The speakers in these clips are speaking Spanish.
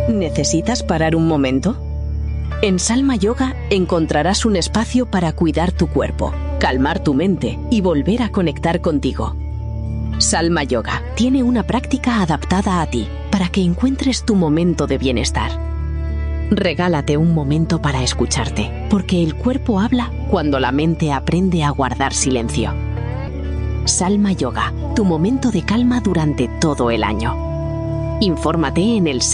¿Necesitas parar un momento? En Salma Yoga encontrarás un espacio para cuidar tu cuerpo, calmar tu mente y volver a conectar contigo. Salma Yoga tiene una práctica adaptada a ti para que encuentres tu momento de bienestar. Regálate un momento para escucharte, porque el cuerpo habla cuando la mente aprende a guardar silencio. Salma Yoga, tu momento de calma durante todo el año. Infórmate en el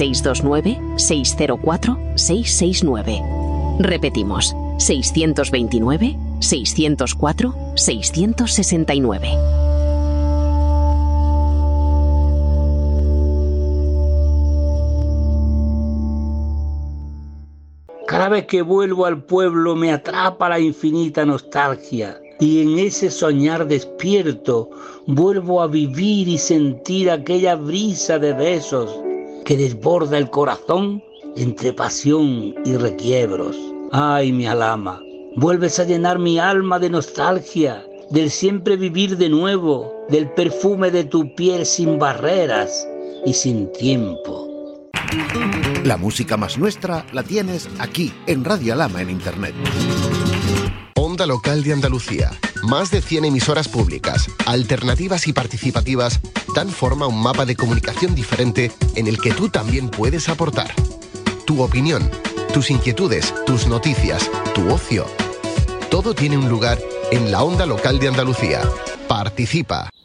629-604-669. Repetimos, 629-604-669. Cada vez que vuelvo al pueblo me atrapa la infinita nostalgia y en ese soñar despierto vuelvo a vivir y sentir aquella brisa de besos que desborda el corazón entre pasión y requiebros. Ay, mi alama, vuelves a llenar mi alma de nostalgia, del siempre vivir de nuevo, del perfume de tu piel sin barreras y sin tiempo. La música más nuestra la tienes aquí, en Radio Alhama en Internet. Onda Local de Andalucía. Más de 100 emisoras públicas, alternativas y participativas dan forma a un mapa de comunicación diferente en el que tú también puedes aportar. Tu opinión, tus inquietudes, tus noticias, tu ocio. Todo tiene un lugar en la Onda Local de Andalucía. Participa.